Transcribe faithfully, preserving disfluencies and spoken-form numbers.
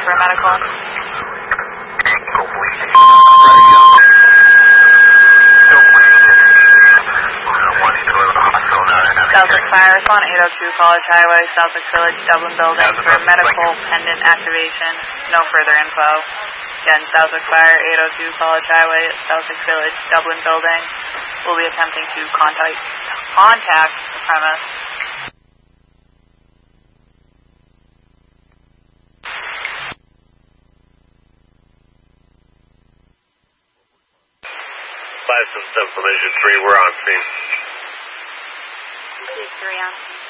for medical. Southwick Fire, respond eight oh two College Highway, Southwick Village, Dublin Building for medical pendant activation. No further info. Again, Southwick Fire, eight oh two College Highway, Southwick Village, Dublin Building. We'll be attempting to contact, contact the premise. License information three, we're on scene. three on scene.